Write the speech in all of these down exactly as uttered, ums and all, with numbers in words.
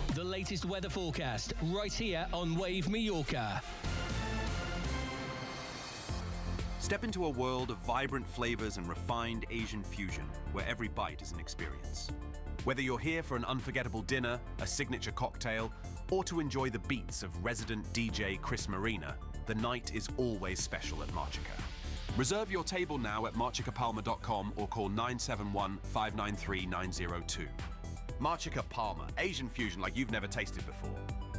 The latest weather forecast right here on Wave Mallorca. Step into a world of vibrant flavors and refined Asian fusion, where every bite is an experience. Whether you're here for an unforgettable dinner, a signature cocktail, or to enjoy the beats of resident D J Chris Marina, the night is always special at Marchica. Reserve your table now at marchica palma dot com or call nine seven one, five nine three, nine zero two. Marchica Palma, Asian fusion like you've never tasted before.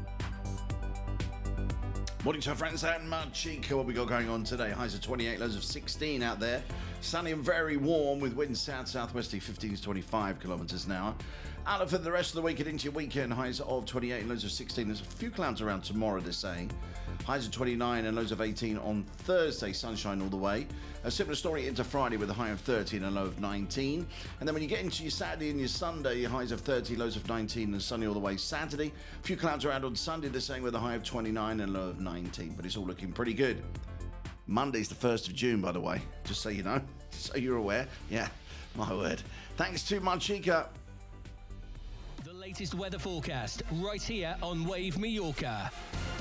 Morning to our friends out in Marchica. What we got going on today? Highs of twenty-eight, lows of sixteen out there. Sunny and very warm with winds south-southwesterly fifteen to twenty-five kilometres an hour. Out for the rest of the week and into your weekend, highs of twenty-eight, lows of sixteen. There's a few clouds around tomorrow, they're saying. Highs of twenty-nine and lows of eighteen on Thursday, sunshine all the way. A similar story into Friday with a high of thirty and a low of nineteen. And then when you get into your Saturday and your Sunday, your highs of thirty, lows of nineteen and sunny all the way Saturday. A few clouds around on Sunday, they're saying with a high of twenty-nine and a low of nineteen, but it's all looking pretty good. Monday's the first of June, by the way, just so you know, so you're aware. Yeah, my word. Thanks to Marchica. The latest weather forecast right here on Wave Mallorca.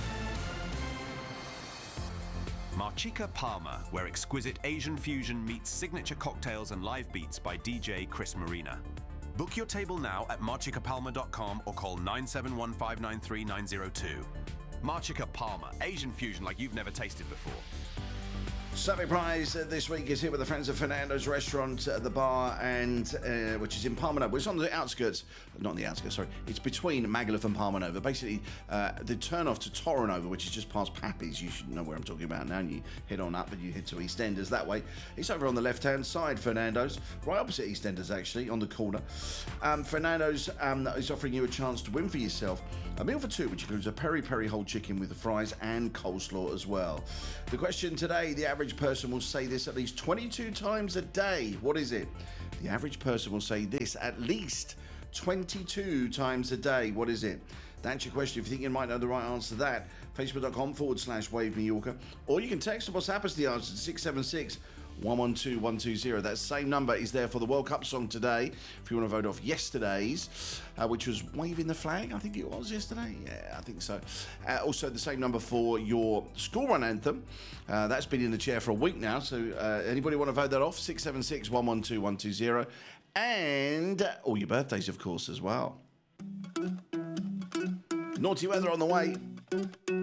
Marchica Palma, where exquisite Asian fusion meets signature cocktails and live beats by D J Chris Marina. Book your table now at marchica palma dot com or call nine seven one, five nine three, nine zero two. Marchica Palma, Asian fusion like you've never tasted before. Survey Prize uh, this week is here with the friends of Fernando's restaurant, uh, the bar, and uh, which is in Palma Nova. It's on the outskirts, not on the outskirts, sorry. It's between Magaluf and Palma Nova. Basically, uh, the turn off to Torre Nova, which is just past Pappy's. You should know where I'm talking about now. And you head on up and you head to EastEnders that way. It's over on the left-hand side, Fernando's, right opposite EastEnders actually, on the corner. Um, Fernando's um, is offering you a chance to win for yourself a meal for two, which includes a peri-peri whole chicken with the fries and coleslaw as well. The question today: the average person will say this at least twenty-two times a day. What is it? The average person will say this at least twenty-two times a day. What is it? That's your question. If you think you might know the right answer to that, facebook.com forward slash Wave Mallorca. Or you can text or WhatsApp us the answer to six seven six, one one two, one two zero. That same number is there for the World Cup song today. If you want to vote off yesterday's, uh, which was Waving the Flag, I think it was yesterday. Yeah, I think so. Uh, also, the same number for your school run anthem. Uh, that's been in the chair for a week now. So uh, anybody want to vote that off? six seven six, one one two, one two zero. And all your birthdays, of course, as well. Naughty weather on the way.